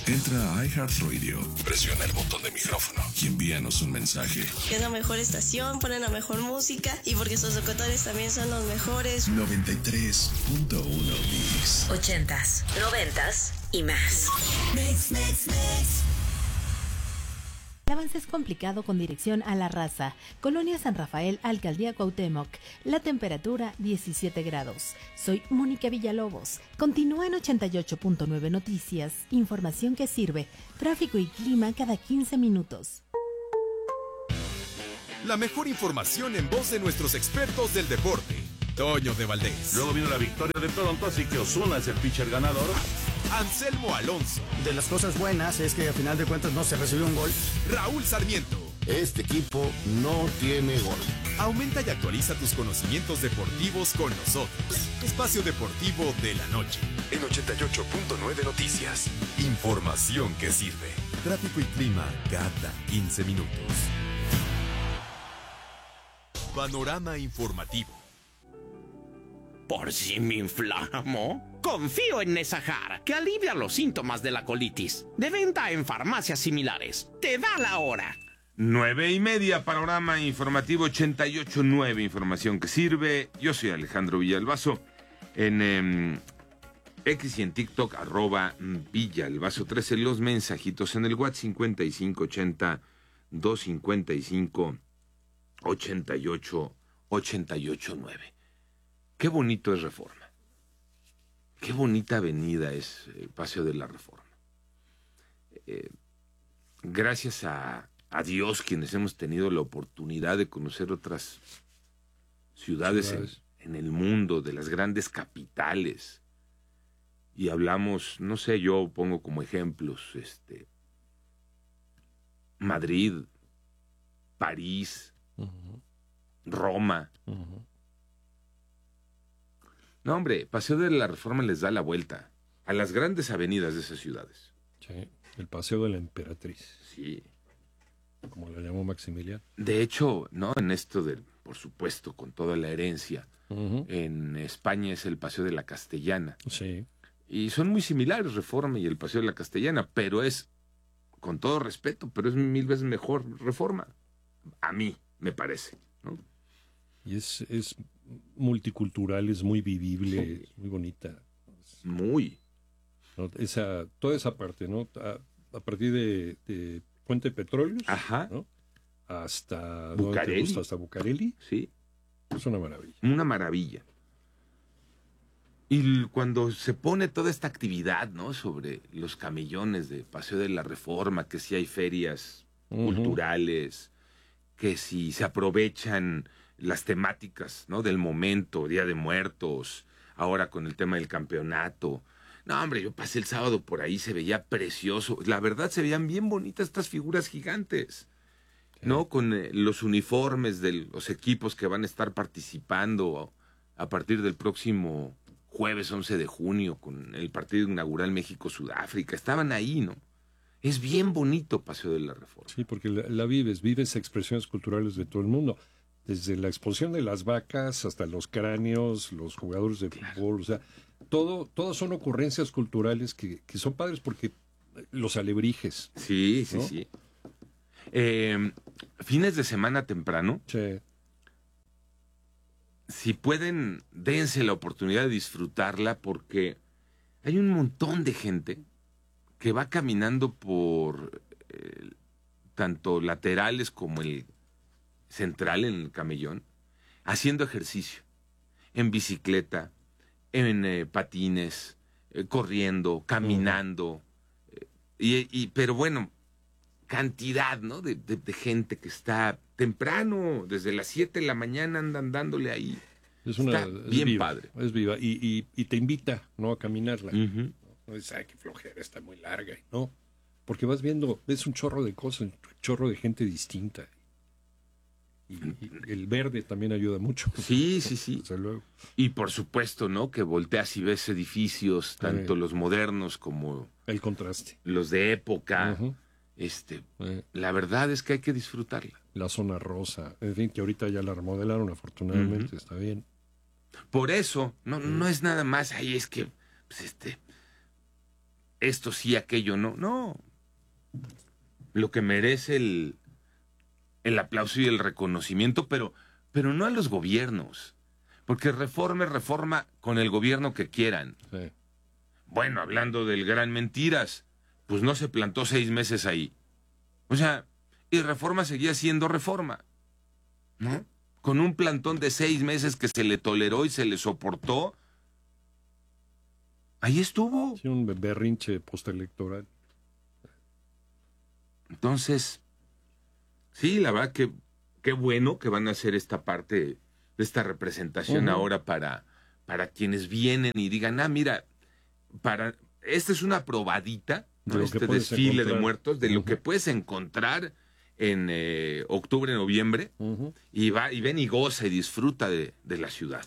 Entra a iHeartRadio, presiona el botón de micrófono y envíanos un mensaje. Es la mejor estación, ponen la mejor música y porque sus locutores también son los mejores. 93.1 Mix. 80s, 90s y más. Mix. El avance es complicado con dirección a La Raza, Colonia San Rafael, Alcaldía Cuauhtémoc. La temperatura 17 grados. Soy Mónica Villalobos. Continúa en 88.9 Noticias. Información que sirve. Tráfico y clima cada 15 minutos. La mejor información en voz de nuestros expertos del deporte. Toño de Valdés. Luego vino la victoria de Toronto, así que Ozuna es el pitcher ganador. Anselmo Alonso. De las cosas buenas es que a final de cuentas no se recibió un gol. Raúl Sarmiento. Este equipo no tiene gol. Aumenta y actualiza tus conocimientos deportivos con nosotros. Espacio Deportivo de la Noche. En 88.9 Noticias. Información que sirve. Tráfico y clima cada 15 minutos. Panorama informativo. ¿Por si me inflamo? Confío en Nesahar, que alivia los síntomas de la colitis. De venta en farmacias similares. Te da la hora. 9:30, panorama informativo 88.9, información que sirve. Yo soy Alejandro Villalbazo. En X y en TikTok, @Villalbazo13. Los mensajitos en el WhatsApp 5580 255 88.9. Qué bonito es Reforma. Qué bonita avenida es Paseo de la Reforma. Gracias a Dios, quienes hemos tenido la oportunidad de conocer otras ciudades en el mundo, de las grandes capitales. Y hablamos, no sé, yo pongo como ejemplos, Madrid, París, Roma. No, hombre, Paseo de la Reforma les da la vuelta a las grandes avenidas de esas ciudades. Sí, el Paseo de la Emperatriz. Sí. Como lo llamó Maximiliano. De hecho, ¿no? En esto por supuesto, con toda la herencia, en España es el Paseo de la Castellana. Sí. Y son muy similares, Reforma y el Paseo de la Castellana, pero es, con todo respeto, pero es 1000 veces mejor Reforma. A mí, me parece, ¿no? Y es multicultural, es muy vivible, sí. Es muy bonita. Muy. ¿No? Toda esa parte, ¿no? A partir de Puente Petróleos, ¿no? Hasta Bucareli. Hasta Bucareli. Sí. Es una maravilla. Una maravilla. Y cuando se pone toda esta actividad, ¿no? Sobre los camellones de Paseo de la Reforma, que si hay ferias culturales, que si se aprovechan las temáticas, ¿no? Del momento, Día de Muertos, ahora con el tema del campeonato. No, hombre, yo pasé el sábado por ahí, se veía precioso. La verdad, se veían bien bonitas estas figuras gigantes, ¿no? Sí. Con los uniformes de los equipos que van a estar participando a partir del próximo jueves 11 de junio, con el partido inaugural México-Sudáfrica. Estaban ahí, ¿no? Es bien bonito Paseo de la Reforma. Sí, porque la vives expresiones culturales de todo el mundo. Desde la exposición de las vacas hasta los cráneos, los jugadores de fútbol, o sea, todas son ocurrencias culturales que son padres porque los alebrijes. Sí, ¿no? sí. Fines de semana temprano. Sí. Si pueden, dense la oportunidad de disfrutarla porque hay un montón de gente que va caminando por tanto laterales como el central en el camellón, haciendo ejercicio, en bicicleta, en patines, corriendo, caminando, pero bueno, cantidad, ¿no? de gente que está temprano, desde las 7 de la mañana andan dándole ahí. Está bien viva, padre. Es viva y te invita, ¿no? A caminarla. No dices, ay, qué flojera, está muy larga, ¿no? Porque ves un chorro de cosas, un chorro de gente distinta. Y el verde también ayuda mucho. Sí. Desde luego. Y por supuesto, ¿no? Que volteas y ves edificios, tanto los modernos como el contraste. Los de época. La verdad es que hay que disfrutarla. La zona rosa, en fin, que ahorita ya la remodelaron, afortunadamente, está bien. Por eso, no es nada más, ahí es que, pues esto sí, aquello no. No. Lo que merece el aplauso y el reconocimiento, pero no a los gobiernos. Porque reforma con el gobierno que quieran. Sí. Bueno, hablando del gran Mentiras, pues no se plantó 6 meses ahí. O sea, y Reforma seguía siendo Reforma, ¿no? Con un plantón de 6 meses que se le toleró y se le soportó. Ahí estuvo. Sí, un berrinche postelectoral. Entonces, sí, la verdad que qué bueno que van a hacer esta parte de esta representación ahora para quienes vienen y digan, mira, esta es una probadita, ¿no? Este desfile de muertos, de lo que puedes encontrar en octubre, noviembre, y ven y goza y disfruta de la ciudad.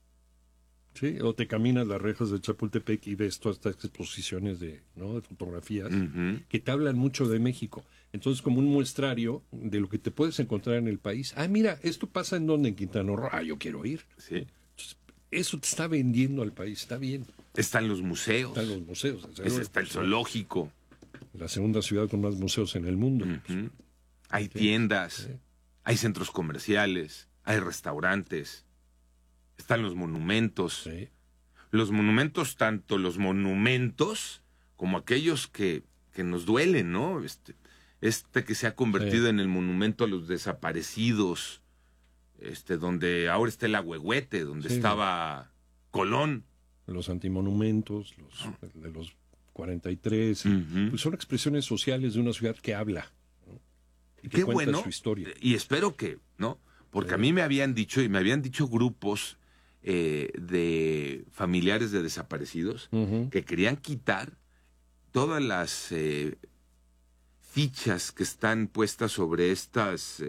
Sí, o te caminas las rejas de Chapultepec y ves todas estas exposiciones de fotografías que te hablan mucho de México. Entonces, como un muestrario de lo que te puedes encontrar en el país. Mira, esto pasa en donde, en Quintana Roo. Yo quiero ir. Sí. Entonces, eso te está vendiendo al país, está bien. Están los museos. Están los museos. Está el zoológico. La segunda ciudad con más museos en el mundo. Hay tiendas, hay centros comerciales, hay restaurantes. Están los monumentos. Sí. Los monumentos, tanto los monumentos como aquellos que nos duelen, ¿no? Este que se ha convertido en el monumento a los desaparecidos, donde ahora está el Ahuehuete, donde estaba Colón. Los antimonumentos, de los 43, pues son expresiones sociales de una ciudad que habla, ¿no? Y que qué cuenta bueno, su historia. Y espero que, ¿no? Porque a mí me habían dicho grupos de familiares de desaparecidos que querían quitar todas las fichas que están puestas sobre estas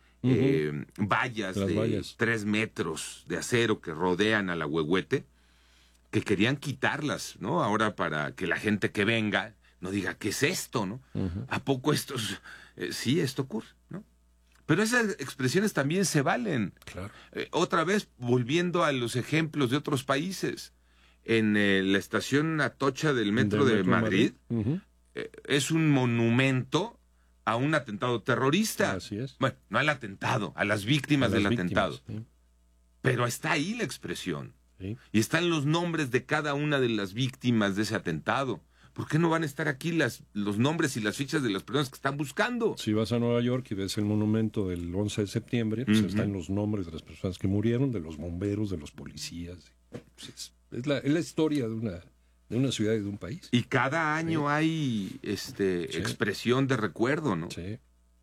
vallas de 3 metros de acero que rodean al Ahuehuete, que querían quitarlas, ¿no? Ahora para que la gente que venga no diga, ¿qué es esto, no? ¿A poco esto sí, esto ocurre, ¿no? Pero esas expresiones también se valen. Claro. Otra vez, volviendo a los ejemplos de otros países. En la estación Atocha del metro de Madrid, es un monumento a un atentado terrorista. Así es. Bueno, no al atentado, a las víctimas del atentado. Sí. Pero está ahí la expresión. Sí. Y están los nombres de cada una de las víctimas de ese atentado. ¿Por qué no van a estar aquí los nombres y las fichas de las personas que están buscando? Si vas a Nueva York y ves el monumento del 11 de septiembre, pues están los nombres de las personas que murieron, de los bomberos, de los policías. Pues es la historia de una ciudad y de un país. Y cada año hay expresión de recuerdo, ¿no? Sí.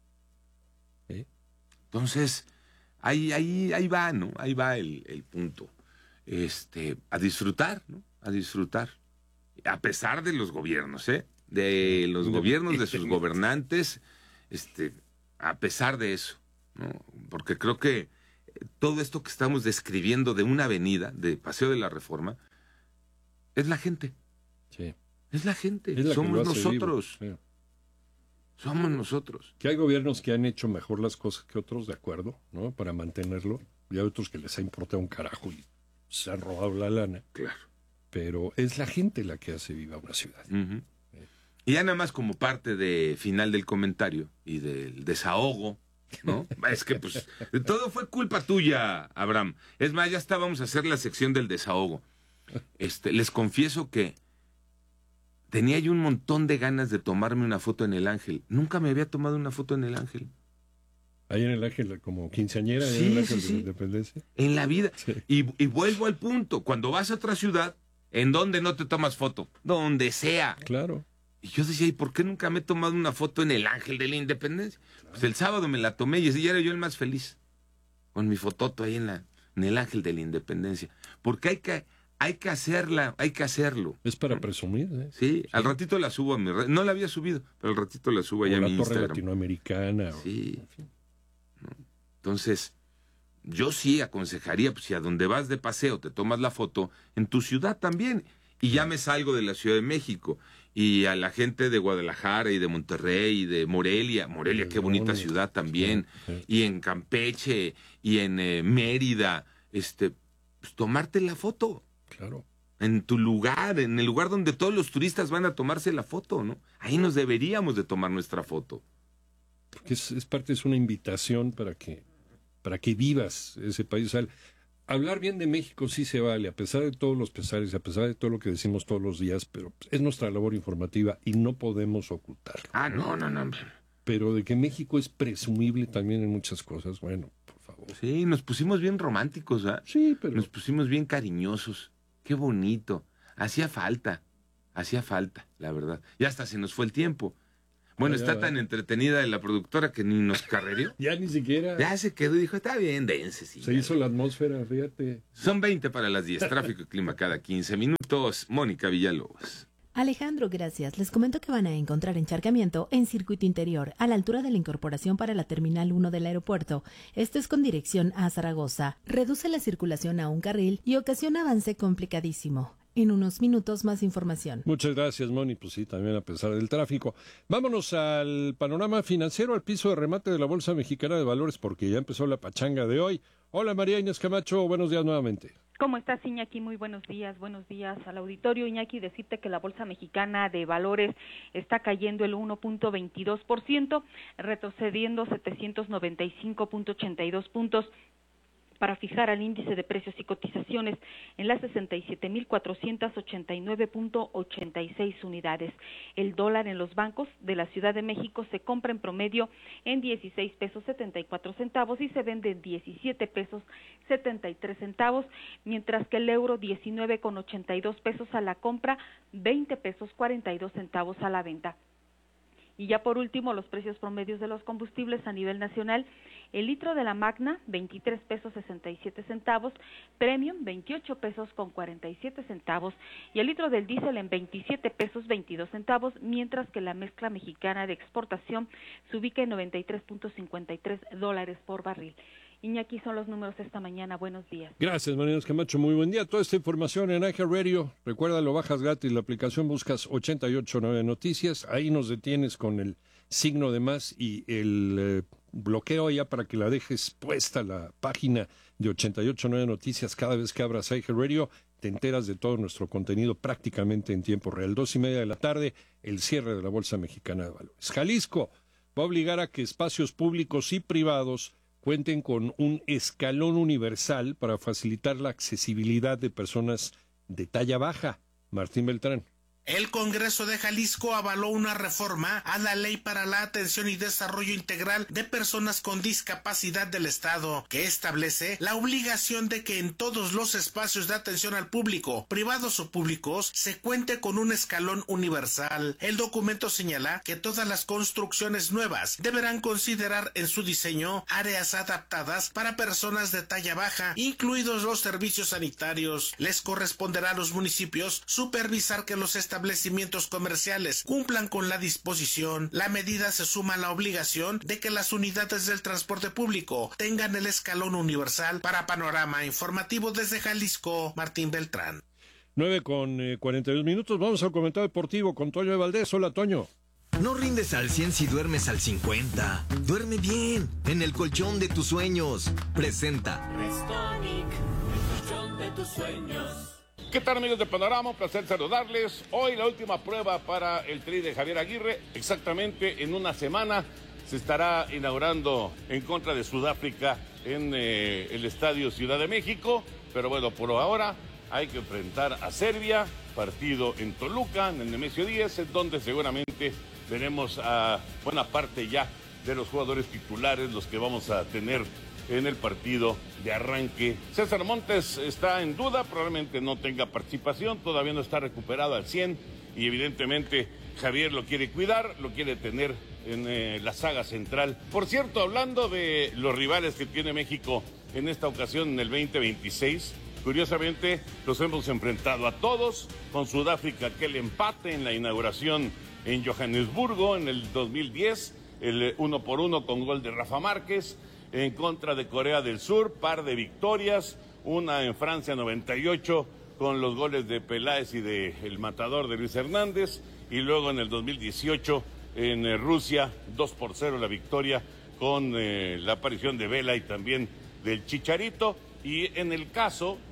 Entonces, ahí va, ¿no? Ahí va el punto. A disfrutar, ¿no? A disfrutar. A pesar de los gobiernos, de los gobiernos, de sus gobernantes, a pesar de eso, ¿no? Porque creo que todo esto que estamos describiendo de una avenida, de Paseo de la Reforma, es la gente. Sí. Es la gente. Es la somos que lo hace nosotros. vivo. Sí. Somos nosotros. Que hay gobiernos que han hecho mejor las cosas que otros, de acuerdo, ¿no? Para mantenerlo. Y hay otros que les ha importado un carajo y se han robado la lana. Claro. Pero es la gente la que hace viva una ciudad. Y ya nada más como parte de final del comentario y del desahogo, ¿no? Es que pues todo fue culpa tuya, Abraham. Es más, ya estábamos a hacer la sección del desahogo. Les confieso que tenía yo un montón de ganas de tomarme una foto en el Ángel. Nunca me había tomado una foto en el Ángel. Ahí en el Ángel, como quinceañera, sí, en el Ángel sí, de la Independencia. En la vida. Sí. Y vuelvo al punto. Cuando vas a otra ciudad, ¿en dónde no te tomas foto? Donde sea. Claro. Y yo decía, ¿y por qué nunca me he tomado una foto en el Ángel de la Independencia? Claro. Pues el sábado me la tomé y era yo el más feliz. Con mi fototo ahí en el Ángel de la Independencia. Porque hay que hacerla, hay que hacerlo. Es para presumir, ¿eh? Sí, al ratito la subo a mi red. No la había subido, pero al ratito la subo allá a mi Instagram. La Torre Latinoamericana. Sí. En fin. Entonces, yo sí aconsejaría, pues si a donde vas de paseo te tomas la foto, en tu ciudad también. Y ya me salgo de la Ciudad de México. Y a la gente de Guadalajara y de Monterrey y de Morelia. Morelia, qué bonita ciudad también. Sí. Y en Campeche y en Mérida. Pues tomarte la foto. Claro. en tu lugar, en el lugar donde todos los turistas van a tomarse la foto, ¿no? Ahí nos deberíamos de tomar nuestra foto. Porque es una invitación para que vivas ese país. O sea, hablar bien de México sí se vale, a pesar de todos los pesares, a pesar de todo lo que decimos todos los días, pero es nuestra labor informativa y no podemos ocultarlo. No. Pero de que México es presumible también en muchas cosas, bueno, por favor. Sí, nos pusimos bien románticos, ¿ah? Sí, pero... Nos pusimos bien cariñosos. Qué bonito. Hacía falta, la verdad. Y hasta se nos fue el tiempo. Bueno, está tan entretenida la productora que ni nos carrereó. Ya ni siquiera. Ya se quedó y dijo, está bien, dense. Sí, se hizo la atmósfera, fíjate. Son 20 para las 10. Tráfico y clima cada 15 minutos. Mónica Villalobos. Alejandro, gracias. Les comento que van a encontrar encharcamiento en circuito interior, a la altura de la incorporación para la Terminal 1 del aeropuerto. Esto es con dirección a Zaragoza. Reduce la circulación a un carril y ocasiona avance complicadísimo. En unos minutos más información. Muchas gracias, Moni. Pues sí, también a pesar del tráfico. Vámonos al panorama financiero, al piso de remate de la Bolsa Mexicana de Valores, porque ya empezó la pachanga de hoy. Hola, María Inés Camacho, buenos días nuevamente. ¿Cómo estás, Iñaki? Muy buenos días al auditorio. Iñaki, decirte que la Bolsa Mexicana de Valores está cayendo el 1.22%, retrocediendo 795.82 puntos, para fijar al índice de precios y cotizaciones en las 67.489.86 unidades. El dólar en los bancos de la Ciudad de México se compra en promedio en 16 pesos 74 centavos y se vende en 17 pesos 73 centavos, mientras que el euro 19,82 pesos a la compra, 20 pesos 42 centavos a la venta. Y ya por último, los precios promedios de los combustibles a nivel nacional: el litro de la Magna, 23 pesos 67 centavos, Premium, 28 pesos con 47 centavos, y el litro del diésel en 27 pesos 22 centavos, mientras que la mezcla mexicana de exportación se ubica en $93.53 por barril. Iñaki, son los números esta mañana. Buenos días. Gracias, María Inés Camacho. Muy buen día. Toda esta información en iHeartRadio. Recuerda, lo bajas gratis, la aplicación, buscas 889 Noticias. Ahí nos detienes con el signo de más y el bloqueo ya para que la dejes puesta la página de 889 Noticias. Cada vez que abras iHeartRadio te enteras de todo nuestro contenido prácticamente en tiempo real. 2:30 de la tarde, el cierre de la Bolsa Mexicana de Valores. Jalisco va a obligar a que espacios públicos y privados cuenten con un escalón universal para facilitar la accesibilidad de personas de talla baja. Martín Beltrán. El Congreso de Jalisco avaló una reforma a la Ley para la Atención y Desarrollo Integral de Personas con Discapacidad del Estado, que establece la obligación de que en todos los espacios de atención al público, privados o públicos, se cuente con un escalón universal. El documento señala que todas las construcciones nuevas deberán considerar en su diseño áreas adaptadas para personas de talla baja, incluidos los servicios sanitarios. Les corresponderá a los municipios supervisar que los establecimientos comerciales cumplan con la disposición. La medida se suma a la obligación de que las unidades del transporte público tengan el escalón universal. Para Panorama Informativo desde Jalisco, Martín Beltrán. 9:42 minutos. Vamos al comentario deportivo con Toño de Valdés. Hola, Toño. No rindes al 100 si duermes al 50. Duerme bien, en el colchón de tus sueños. Presenta Restonic, el colchón de tus sueños. ¿Qué tal, amigos de Panorama? Un placer saludarles. Hoy la última prueba para el Tri de Javier Aguirre. Exactamente en una semana se estará inaugurando en contra de Sudáfrica en el Estadio Ciudad de México. Pero bueno, por ahora hay que enfrentar a Serbia, partido en Toluca, en el Nemesio 10, en donde seguramente veremos a buena parte ya de los jugadores titulares, los que vamos a tener en el partido de arranque. César Montes está en duda, probablemente no tenga participación, todavía no está recuperado al 100 y evidentemente Javier lo quiere cuidar, lo quiere tener en la saga central. Por cierto, hablando de los rivales que tiene México en esta ocasión en el 2026, curiosamente los hemos enfrentado a todos, con Sudáfrica aquel empate en la inauguración en Johannesburgo en el 2010, el 1-1 con gol de Rafa Márquez. En contra de Corea del Sur, par de victorias, una en Francia 98 con los goles de Peláez y de el matador de Luis Hernández, y luego en el 2018 en Rusia 2-0 la victoria con la aparición de Vela y también del Chicharito. Y en el caso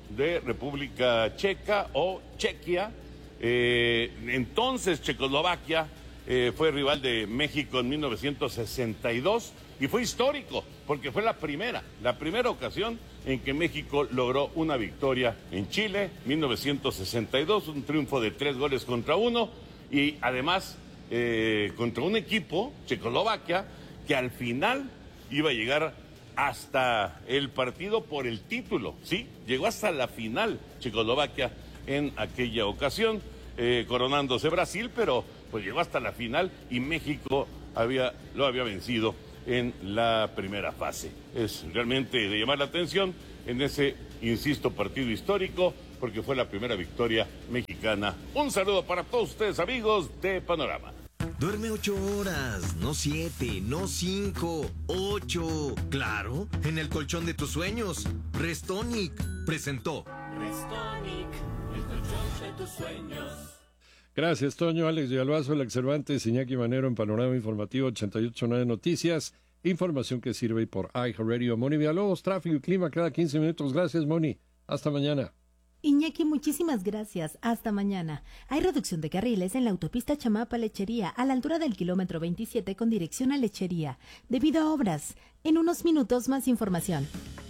de República Checa o Chequia. Entonces Checoslovaquia fue rival de México en 1962 y fue histórico porque fue la primera ocasión en que México logró una victoria en Chile, 1962, un triunfo de 3-1 y además contra un equipo, Checoslovaquia, que al final iba a llegar hasta el partido por el título, ¿sí? Llegó hasta la final Checoslovaquia en aquella ocasión, coronándose Brasil, pero pues llegó hasta la final y México lo había vencido en la primera fase. Es realmente de llamar la atención en ese, insisto, partido histórico, porque fue la primera victoria mexicana. Un saludo para todos ustedes, amigos de Panorama. Duerme 8 horas, no 7, no 5, 8. Claro, en el colchón de tus sueños. Restonic presentó. Restonic, el colchón de tus sueños. Gracias, Toño. Alex Villalbazo, Alex Cervantes, Iñaki Manero en Panorama Informativo 88.9 Noticias. Información que sirve por iHeartRadio. Moni Villalobos, tráfico y clima cada 15 minutos. Gracias, Moni. Hasta mañana. Iñaki, muchísimas gracias. Hasta mañana. Hay reducción de carriles en la autopista Chamapa-Lechería a la altura del kilómetro 27 con dirección a Lechería, debido a obras. En unos minutos más información.